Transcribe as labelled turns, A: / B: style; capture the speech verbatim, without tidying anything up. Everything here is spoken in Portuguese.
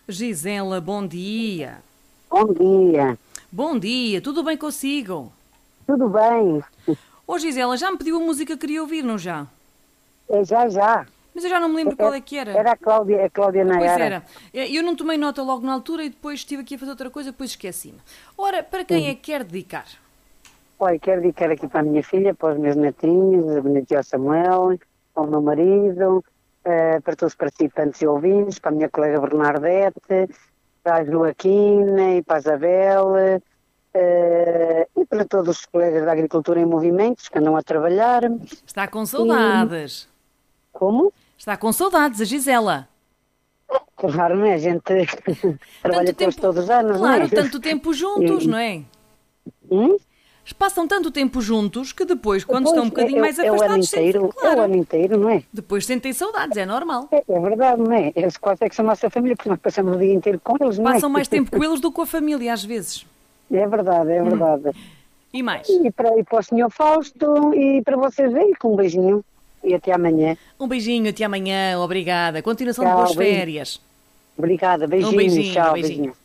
A: Gisela, bom dia.
B: Bom dia,
A: Bom dia, tudo bem consigo?
B: tudo bem?
A: Ô Gisela, já me pediu a música que queria ouvir, não já?
B: É, já, já.
A: Mas eu já não me lembro qual é que era.
B: Era a Cláudia, a Cláudia
A: Pois
B: Nayara.
A: era. Eu não tomei nota logo na altura e depois estive aqui a fazer outra coisa, depois esqueci-me. Ora, para quem é que quer dedicar?
B: Olha, quero dedicar aqui para a minha filha, para os meus netinhos, a Benetia Samuel, para o meu marido, eh, para todos os participantes e ouvintes, para a minha colega Bernardete, para a Joaquina e para a Isabel, eh, e para todos os colegas da Agricultura em Movimentos que andam a trabalhar.
A: Está com saudades.
B: Como?
A: Está com saudades, a Gisela.
B: Claro, não é? A gente trabalha com eles todos os anos, não é?
A: Claro, tanto tempo juntos,
B: E-
A: não é?
B: Hum?
A: Passam tanto tempo juntos que depois, quando estão um
B: Pois,
A: bocadinho
B: é,
A: mais
B: é, é o ano
A: afastados, sentem-
B: inteiro, é o
A: claro,
B: ano inteiro, não é?
A: depois sentem saudades, é normal.
B: É, é verdade, não é? Eles quase é que são a nossa família, porque nós passamos o dia inteiro com eles, não é?
A: Passam mais tempo com eles do que com a família, às vezes.
B: É verdade, é verdade.
A: E mais?
B: E, para, e para o senhor Fausto e para vocês aí, com um beijinho. E até amanhã.
A: Um beijinho, até amanhã, obrigada. Continuação de
B: Tchau,
A: boas
B: beijo.
A: férias.
B: Obrigada, beijinho,
A: Um beijinho,
B: tchau,
A: beijinho.
B: beijinho.